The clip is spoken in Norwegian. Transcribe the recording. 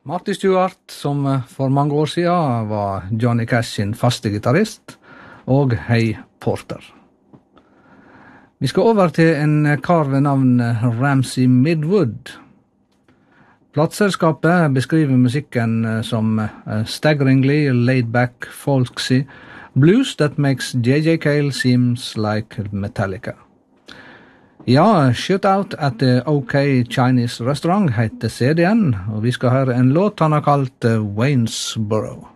Marty Stewart, som for mange år siden var Johnny Cash sin faste gitarrist, og Hay Porter. Vi skal over til en kar ved navn Ramsey Midwood. Plateselskapet beskriver musikken som staggeringly laid-back, folksy blues that makes J.J. Cale seems like Metallica. Ja, Shoot Out at the OK Chinese Restaurant heter CD-en, og vi skal høre en låt han har kalt Waynesboro.